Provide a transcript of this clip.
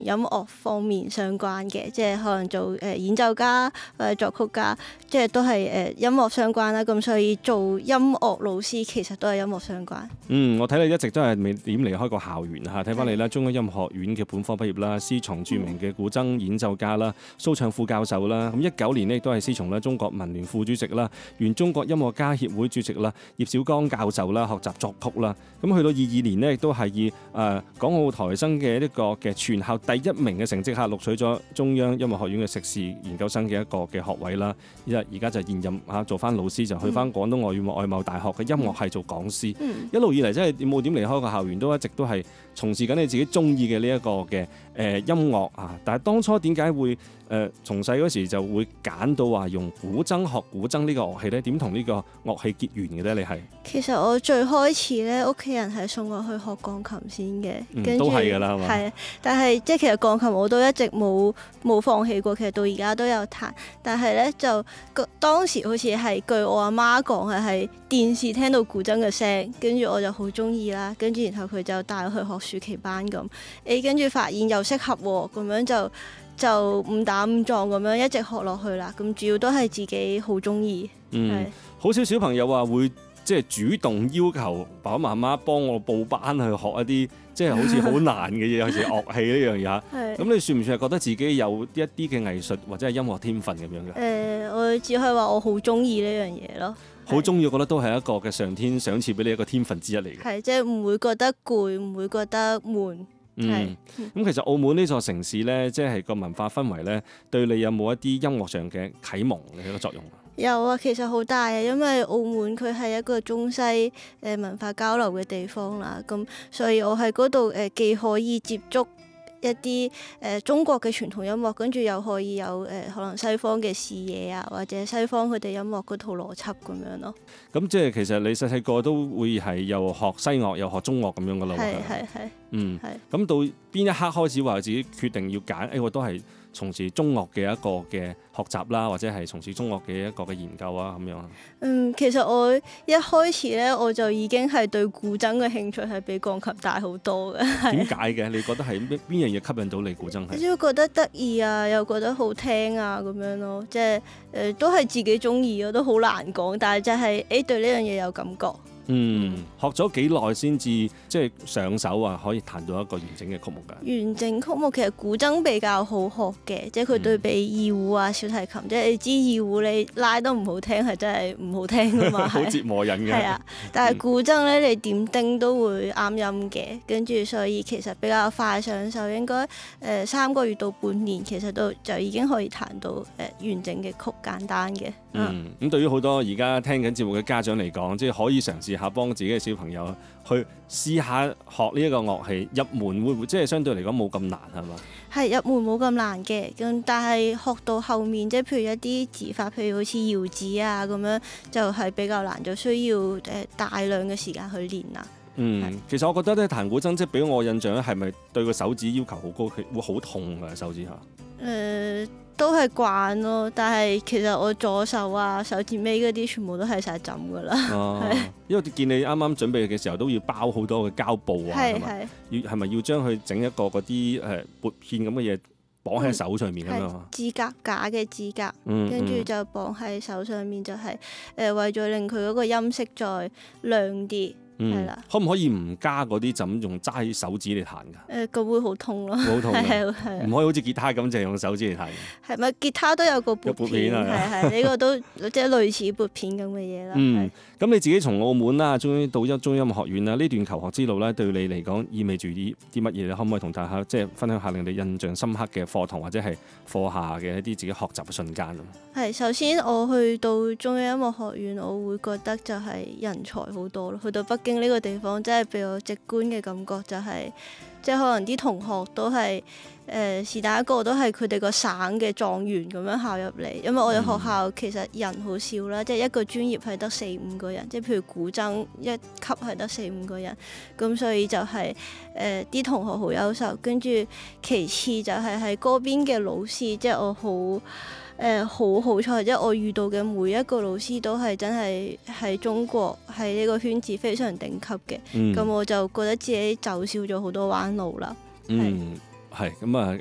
音樂方面相關嘅，即係可能做演奏家或者作曲家，即係都係音樂相關啦。咁所以做音樂老師其實都係音樂相關。 我睇你一直都係未點離開過校園嚇，睇翻你啦，中央音樂學院嘅本科畢業啦，師從著名嘅古箏演奏家啦，蘇暢副教授啦。咁19年呢亦都係師從啦中國文聯副主席啦，原中國音樂家協會主席啦，葉小剛教授啦，學習作曲啦。咁去到22年呢，亦都係以港澳台生嘅呢個嘅全校第1名嘅成績下錄取咗中央音樂學院嘅碩士研究生嘅一個嘅學位啦。而家就現任做翻老師，就去翻廣東外貿大學嘅音樂系做講師。一路以嚟真係冇點離開過校園，都一直都係從事緊你自己中意嘅呢一個嘅音樂啊。但係當初點解會從細嗰時就會揀到話用古箏學古箏呢個樂器咧？點同呢個樂器結緣嘅咧？你係其實我最開始咧，屋企人係送我去學鋼琴先嘅，跟住都係㗎啦，係嘛？ 係，但係即係其實鋼琴我都一直冇放棄過，其實到而家都有彈。但係咧就當時好似係據我阿媽講係電視聽到古箏嘅聲，跟住我就好中意啦。跟住然後佢就帶我去學暑期班咁，跟住發現又適合喎，咁樣就誤打誤撞咁樣一直學落去啦。咁主要都係自己好中意。 好少小朋友話會即係主動要求爸爸媽媽幫我報班去學一啲即係好似好難嘅嘢，尤其是樂器呢樣嘢。咁你算唔算係覺得自己有一啲嘅藝術或者係音樂天分咁樣嘅？ 我只可以話我好中意呢樣嘢咯。 好中意，我覺得都係一個嘅上天賞賜俾你一個天分之一嚟嘅。 係，即係唔會覺得攰，唔會覺得悶。 咁其實澳門呢座城市呢，即係個文化氛圍呢，對你有冇一啲音樂上嘅啟蒙嘅一個作用？ 有啊，其實好大啊，因為澳門佢係一個中西文化交流嘅地方啦，咁所以我喺嗰度既可以接觸一啲中國嘅傳統音樂，跟住又可以有可能西方嘅視野啊，或者西方佢哋音樂嗰套邏輯咁樣咯。咁即係其實你細細個都會係又學西樂又學中樂咁樣噶啦。 係。 咁到邊一刻開始話自己決定要揀？我都係從事中樂嘅一個嘅學習啦，或者係從事中樂嘅一個嘅研究啊咁樣。 其實我一開始咧，我就已經係對古箏嘅興趣係比鋼琴大好多嘅。點解嘅？你覺得係邊樣嘢吸引到你古箏？ 我只會覺得得意啊，又覺得好聽啊咁樣咯，即係都係自己中意，我都好難講，但係就係對呢樣嘢有感覺。 學咗幾耐先至即係上手啊？可以彈到一個完整嘅曲目㗎？ 完整曲目其實古箏比較好學嘅，即係佢對比二胡啊、小提琴，即係你知二胡你拉得唔好聽係真係唔好聽㗎嘛， 好折磨人嘅。係啊，但係古箏咧你點叮都會啱音嘅，跟住所以其實比較快上手，應該3個月到半年，其實就已經可以彈到完整嘅曲，簡單嘅。 咁對於好多而家聽緊節目嘅家長嚟講，即係可以嘗試下幫自己嘅小朋友去試下學呢一個樂器，入門會唔會即係相對嚟講冇咁難係嘛？ 係入門冇咁難嘅，咁但係學到後面即係譬如一啲指法，譬如好似搖指啊咁樣，就係比較難，就需要大量嘅時間去練啦。 其實我覺得咧彈古箏即係俾我印象咧，係咪對個手指要求好高，會好痛㗎手指下？ 都係慣咯，但係其實我左手啊、手指尾嗰啲全部都係晒枕㗎啦。 因為見你啱啱準備嘅時候都要包好多嘅膠布啊，係咪要將佢整一個嗰啲撥片咁嘅嘢綁喺手上面咁樣？ 指甲架嘅指甲，跟住就綁喺手上面，就係為咗令佢嗰個音色再亮啲。 可唔可以唔加嗰啲，就咁用齋手指嚟彈㗎？ 咁會好痛咯。 好痛， 係唔可以好似吉他咁，就係用手指嚟彈。 係咪吉他都有個撥片？係呢個都即係類似撥片咁嘅嘢啦。 咁你自己從澳門啦，中央音樂學院啦，呢段求學之路咧，對你嚟講意味住啲乜嘢？你可唔可以同大家即係分享下令你印象深刻嘅課堂或者係課下嘅一啲自己學習嘅瞬間？ 首先我去到中央音樂學院，我會覺得就係人才好多咯。去到北京呢個地方，真係俾我直觀嘅感覺就係，即係可能啲同學都係是但一個都係佢哋個省嘅狀元咁樣考入嚟，因為我哋學校其實人好少啦，即係一個專業係得4-5個人，即係譬如古箏一級係得4-5個人，咁所以就係啲同學好優秀，跟住其次就係喺嗰邊嘅老師，即係我好彩，即係我遇到嘅每一個老師都係真係喺中國喺呢個圈子非常頂級嘅，咁我就覺得自己走少咗好多彎路啦。 係咁啊！